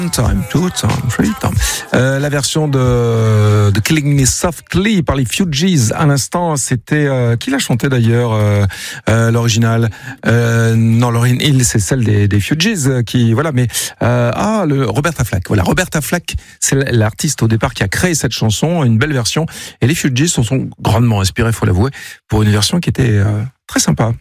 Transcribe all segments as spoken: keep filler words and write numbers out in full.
Time, two time, three time. Euh, la version de, de Killing Me Softly par les Fugees. À l'instant, c'était euh, qui l'a chanté d'ailleurs euh, euh, l'original. Euh, non, Lauryn Hill, c'est celle des, des Fugees euh, qui voilà. Mais euh, ah, le Roberta Flack. Voilà, Roberta Flack, c'est l'artiste au départ qui a créé cette chanson, une belle version. Et les Fugees se sont grandement inspirés, faut l'avouer, pour une version qui était euh, très sympa.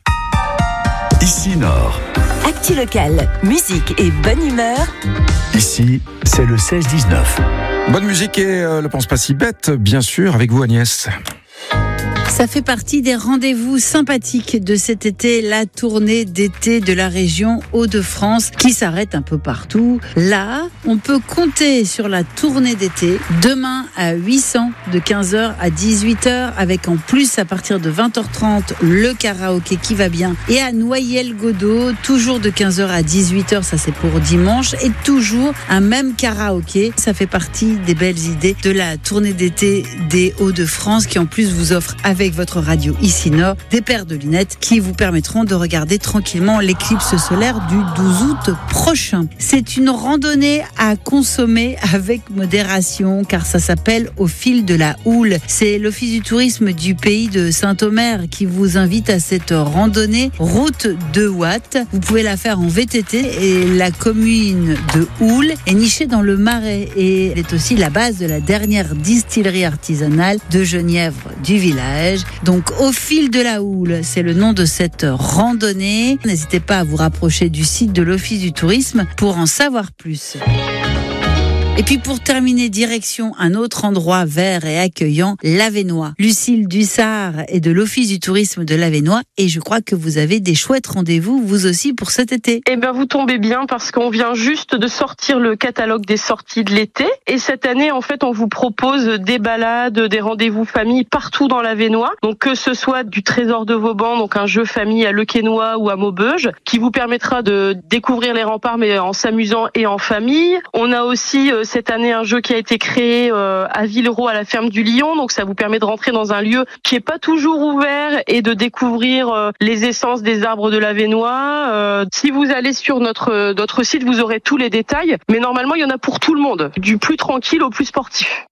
Ici Nord. Actu local, musique et bonne humeur. Ici, c'est le seize dix-neuf. Bonne musique et euh, le pense pas si bête, bien sûr, avec vous Agnès. Ça fait partie des rendez-vous sympathiques de cet été, la tournée d'été de la région Hauts-de-France qui s'arrête un peu partout. Là, on peut compter sur la tournée d'été demain à huit cents de quinze heures à dix-huit heures avec en plus à partir de vingt heures trente le karaoké qui va bien et à Noyelles-Godault toujours de quinze heures à dix-huit heures, ça c'est pour dimanche et toujours un même karaoké. Ça fait partie des belles idées de la tournée d'été des Hauts-de-France qui en plus vous offre avec votre radio Ici Nord, des paires de lunettes qui vous permettront de regarder tranquillement l'éclipse solaire du douze août prochain. C'est une randonnée à consommer avec modération car ça s'appelle Au fil de la houle. C'est l'Office du tourisme du pays de Saint-Omer qui vous invite à cette randonnée route de Ouatt. Vous pouvez la faire en V T T et la commune de Houle est nichée dans le Marais et elle est aussi la base de la dernière distillerie artisanale de Genièvre du village. Donc Au fil de la houle, c'est le nom de cette randonnée. N'hésitez pas à vous rapprocher du site de l'Office du tourisme pour en savoir plus. Et puis pour terminer, direction un autre endroit vert et accueillant, l'Avesnois. Lucille Dussard est de l'Office du tourisme de l'Avesnois et je crois que vous avez des chouettes rendez-vous, vous aussi, pour cet été. Eh bien, vous tombez bien parce qu'on vient juste de sortir le catalogue des sorties de l'été. Et cette année, en fait, on vous propose des balades, des rendez-vous famille partout dans l'Avesnois. Donc, que ce soit du Trésor de Vauban, donc un jeu famille à Lequesnois ou à Maubeuge, qui vous permettra de découvrir les remparts, mais en s'amusant et en famille. On a aussi euh, cette année un jeu qui a été créé euh, à Villeroy à la ferme du Lion, donc ça vous permet de rentrer dans un lieu qui est pas toujours ouvert et de découvrir euh, les essences des arbres de l'Avesnois. Euh, si vous allez sur notre notre site, vous aurez tous les détails, mais normalement il y en a pour tout le monde, du plus tranquille au plus sportif.